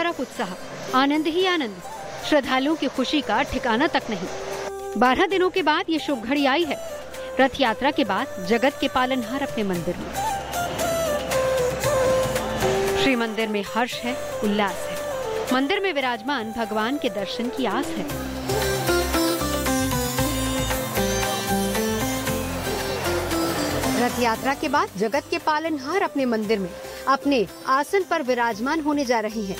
तरफ उत्साह, आनंद ही आनंद। श्रद्धालुओं की खुशी का ठिकाना तक नहीं। 12 दिनों के बाद ये शुभ घड़ी आई है। रथ यात्रा के बाद जगत के पालनहार अपने मंदिर में। श्री मंदिर में हर्ष है, उल्लास है। मंदिर में विराजमान भगवान के दर्शन की आस है। रथ यात्रा के बाद जगत के पालनहार अपने मंदिर में अपने आसन पर विराजमान होने जा रही हैं।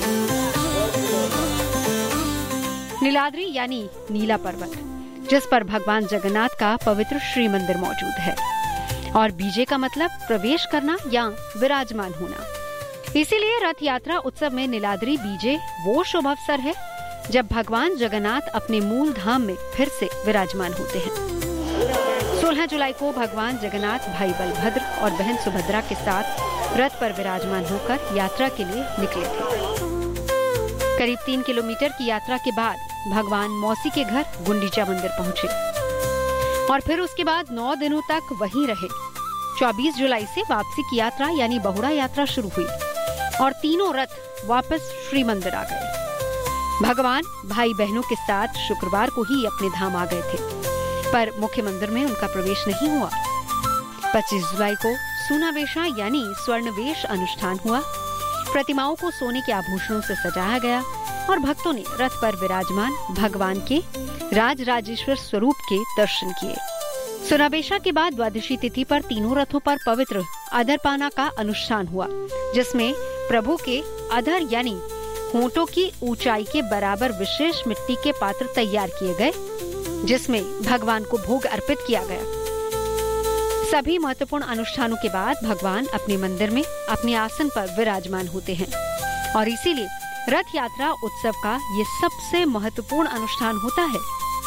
नीलाद्री यानी नीला पर्वत, जिस पर भगवान जगन्नाथ का पवित्र श्री मंदिर मौजूद है। और बीजे का मतलब प्रवेश करना या विराजमान होना। इसीलिए रथ यात्रा उत्सव में नीलाद्री बीजे वो शुभ अवसर है जब भगवान जगन्नाथ अपने मूल धाम में फिर से विराजमान होते हैं। 16 जुलाई को भगवान जगन्नाथ भाई बलभद्र और बहन सुभद्रा के साथ रथ पर विराजमान होकर यात्रा के लिए निकले थे। करीब 3 किलोमीटर की यात्रा के बाद भगवान मौसी के घर गुंडीचा मंदिर पहुंचे और फिर उसके बाद 9 दिनों तक वहीं रहे। 24 जुलाई से वापसी की यात्रा यानी बहुड़ा यात्रा शुरू हुई और तीनों रथ वापस श्री मंदिर आ गए। भगवान भाई बहनों के साथ शुक्रवार को ही अपने धाम आ गए थे, पर मुख्य मंदिर में उनका प्रवेश नहीं हुआ। 25 जुलाई को सूनावेशा यानी स्वर्णवेश अनुष्ठान हुआ। प्रतिमाओं को सोने के आभूषणों से सजाया गया और भक्तों ने रथ पर विराजमान भगवान के राजराजेश्वर स्वरूप के दर्शन किए। सूनावेशा के बाद द्वादशी तिथि पर तीनों रथों पर पवित्र अधरपाना का अनुष्ठान हुआ, जिसमें प्रभु के अधर यानी होंठों की ऊंचाई के बराबर विशेष मिट्टी के पात्र तैयार किए गए, जिसमें भगवान को भोग अर्पित किया गया। सभी महत्वपूर्ण अनुष्ठानों के बाद भगवान अपने मंदिर में अपने आसन पर विराजमान होते हैं और इसीलिए रथ यात्रा उत्सव का ये सबसे महत्वपूर्ण अनुष्ठान होता है,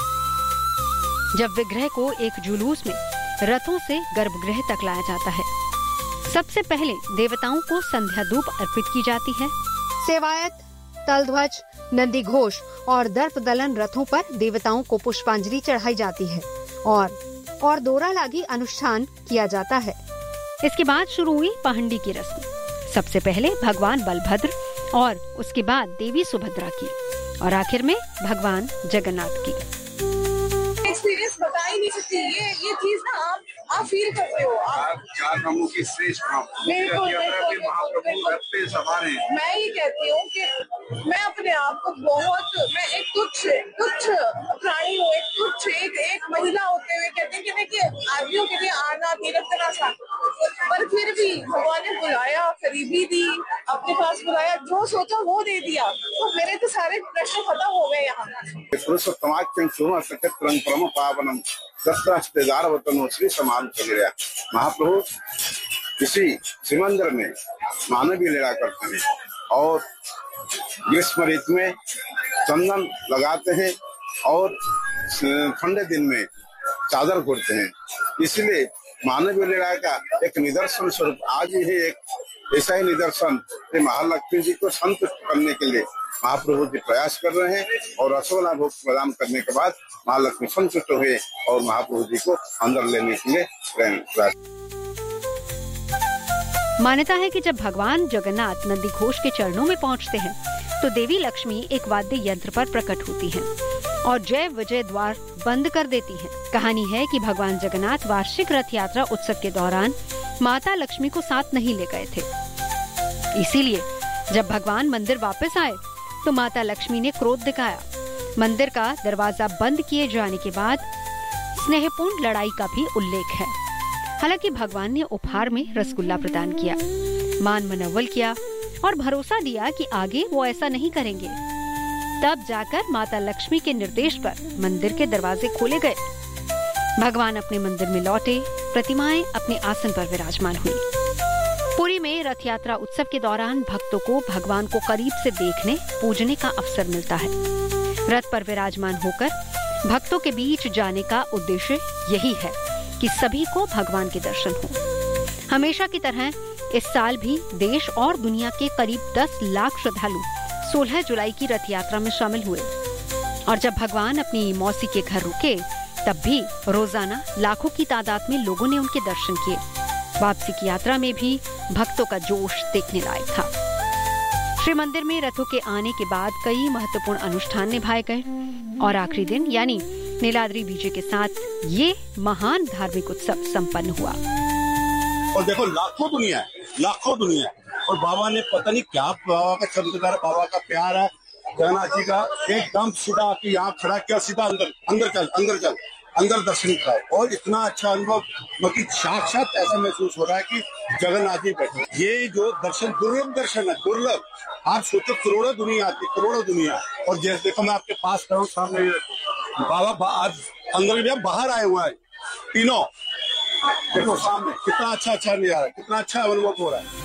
जब विग्रह को एक जुलूस में रथों से गर्भगृह तक लाया जाता है। सबसे पहले देवताओं को संध्या धूप अर्पित की जाती है। सेवायत, तलध्वज, नंदी घोष और दर्प दलन रथों पर देवताओं को पुष्पांजलि चढ़ाई जाती है और दोरा लागी अनुष्ठान किया जाता है। इसके बाद शुरू हुई पहंडी की रस्म। सबसे पहले भगवान बलभद्र और उसके बाद देवी सुभद्रा की और आखिर में भगवान जगन्नाथ की। एक्सपीरियंस बता ही नहीं सकती। ये चीज ना आप फील करते हो। आप 4 धामों की श्रेष्ठ धाम महाप्रभु रथ पे सवार हैं। मैं ये कहती हूँ कि मैं अपने आप को मैं एक तुच्छ प्राणी हूँ, एक महिला होते हुए कहते हैं कि देखिए आदमियों के लिए आना तीर्थ करना आसान, पर फिर भी भगवान ने बुलाया, करीबी दी, अपने पास बुलाया, जो सोचा वो दे दिया। तो मेरे तो सारे प्रश्न खत्म हो गए यहाँ। श्री समान चल गया। महाप्रभु इसी श्रीमंदिर में मानवीय लीला करते हैं और ग्रीष्म ऋतु में चंदन लगाते हैं और ठंडे दिन में चादर घुरते हैं। इसलिए मानवीय लीला का एक निदर्शन स्वरूप आज ही एक ऐसा ही निदर्शन महालक्ष्मी जी को संतुष्ट करने के लिए महाप्रभु जी प्रयास कर रहे हैं और रसोला भोग प्रदान करने के बाद महालक्ष्मी संतुष्ट हुए और महाप्रभु जी को अंदर लेने के लिए प्रयास। मान्यता है कि जब भगवान जगन्नाथ नंदी घोष के चरणों में पहुंचते हैं तो देवी लक्ष्मी एक वाद्य यंत्र पर प्रकट होती हैं और जय विजय द्वार बंद कर देती हैं। कहानी है कि भगवान जगन्नाथ वार्षिक रथ यात्रा उत्सव के दौरान माता लक्ष्मी को साथ नहीं ले गए थे। इसीलिए जब भगवान मंदिर वापस आए तो माता लक्ष्मी ने क्रोध दिखाया। मंदिर का दरवाजा बंद किए जाने के बाद स्नेहपूर्ण लड़ाई का भी उल्लेख है। हालांकि भगवान ने उपहार में रसगुल्ला प्रदान किया, मान मनोवल किया और भरोसा दिया कि आगे वो ऐसा नहीं करेंगे। तब जाकर माता लक्ष्मी के निर्देश पर मंदिर के दरवाजे खोले गए। भगवान अपने मंदिर में लौटे, प्रतिमाएं अपने आसन पर विराजमान हुई। पुरी में रथ यात्रा उत्सव के दौरान भक्तों को भगवान को करीब से देखने, पूजने का अवसर मिलता है। रथ पर विराजमान होकर भक्तों के बीच जाने का उद्देश्य यही है कि सभी को भगवान के दर्शन हो। हमेशा की तरह इस साल भी देश और दुनिया के करीब 10 लाख श्रद्धालु 16 जुलाई की रथ यात्रा में शामिल हुए और जब भगवान अपनी मौसी के घर रुके तब भी रोजाना लाखों की तादाद में लोगों ने उनके दर्शन किए। वापसी की यात्रा में भी भक्तों का जोश देखने लायक था। श्री मंदिर में रथों के आने के बाद कई महत्वपूर्ण अनुष्ठान निभाए गए और आखिरी दिन यानी नीलाद्री बीजे के साथ ये महान धार्मिक उत्सव संपन्न हुआ। और देखो लाखों दुनिया और बाबा ने पता नहीं क्या, बाबा का चमत्कार, बाबा का प्यार है, जगन्नाथ जी का एकदम सीधा आके यहाँ खड़ा किया, सीधा अंदर दर्शन कराए और इतना अच्छा अनुभव, मतलब साक्षात ऐसा महसूस हो रहा है कि जगन्नाथ जी बैठे। ये जो दर्शन दुर्लभ दर्शन है, दुर्लभ। आप सोचो करोड़ों दुनिया और जैसे देखो मैं आपके पास खड़ा हूँ, सामने बाबा आज अंदर भी बाहर आए हुए हैं तीनों। देखो सामने कितना अच्छा नजारा, कितना अच्छा अनुभव हो रहा है।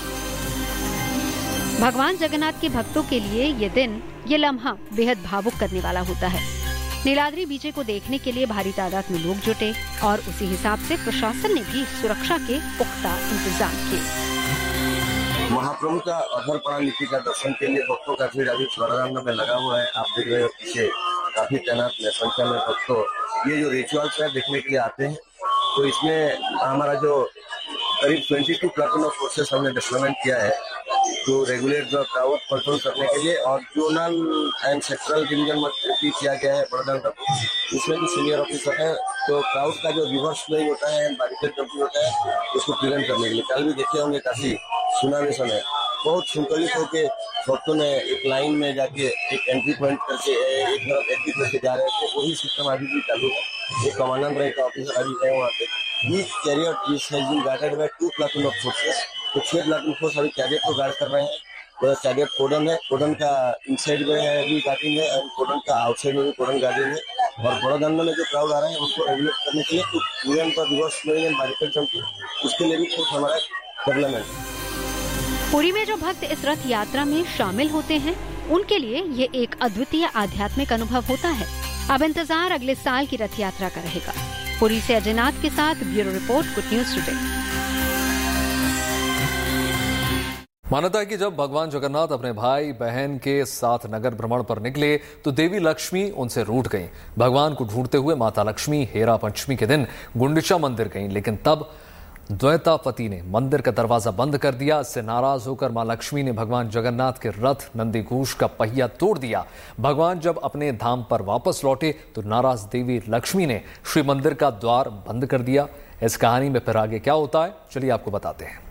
भगवान जगन्नाथ के भक्तों के लिए ये दिन, ये लम्हा बेहद भावुक करने वाला होता है। नीलाद्री बीजे को देखने के लिए भारी तादाद में लोग जुटे और उसी हिसाब से प्रशासन ने भी सुरक्षा के पुख्ता इंतजाम किए। महाप्रभु का अधरपड़ा नीति का दर्शन के लिए भक्तों का भीड़ अभी स्वरांगण में लगा हुआ है। आप देख रहे हो पीछे काफी तैनात संख्या में भक्तों ये जो रिचुअल्स है देखने के लिए आते हैं। तो इसमें हमारा जो करीब 22 प्लाटून ऑफ फोर्सेस हमने डिप्लॉयमेंट किया है तो रेगुलेट द क्राउड कंट्रोल करने के लिए, और जोनल एंड सेक्टरल डिवीजन में भी किया गया है बड़ौदा तक। इसमें भी सीनियर ऑफिसर है तो क्राउड का जो रिवर्स फ्लोइंग होता है, बैरिकेड जंपिंग होता है, उसको प्रिवेंट करने के लिए। कल भी देखे होंगे काफी सुनामी समय बहुत संकलित होकर भक्तों ने एक लाइन में जाके एक एंट्री पॉइंट करके एक तरफ एंट्री करके जा रहे थे। वही सिस्टम अभी भी चालू है। एक कमांडेंट रैंक का ऑफिसर अभी है वहाँ पे। Each chariot is has been guarded by 2 platoon of forces। तो 6 प्लाटून फोर्स अभी चैरियट को गार्ड कर रहे हैं। तो चैरियट कोडन है, कोडन का इनसाइड में है भी गार्डिंग है और कोडन का आउटसाइड में भी कोडन गार्डिंग है। और बड़ौदा में जो क्राउड आ रहे हैं उसको रेगुलेट करने के लिए यूएन पर rivers flowing and barricade jumping, उसके लिए भी कुछ हमारा डेवलपमेंट। पुरी में जो भक्त इस रथ यात्रा में शामिल होते हैं उनके लिए ये एक अद्वितीय आध्यात्मिक अनुभव होता है। अब इंतजार अगले साल की रथ यात्रा का रहेगा। पुरी से अजय नाथ के साथ bureau report, good news today. मान्यता है कि जब भगवान जगन्नाथ अपने भाई बहन के साथ नगर भ्रमण पर निकले तो देवी लक्ष्मी उनसे रूठ गईं। भगवान को ढूंढते हुए माता लक्ष्मी हेरा पंचमी के दिन गुंडिचा मंदिर गईं, लेकिन तब द्वैतापति ने मंदिर का दरवाजा बंद कर दिया। इससे नाराज होकर मां लक्ष्मी ने भगवान जगन्नाथ के रथ नंदीघोष का पहिया तोड़ दिया। भगवान जब अपने धाम पर वापस लौटे तो नाराज देवी लक्ष्मी ने श्री मंदिर का द्वार बंद कर दिया। इस कहानी में फिर आगे क्या होता है, चलिए आपको बताते हैं।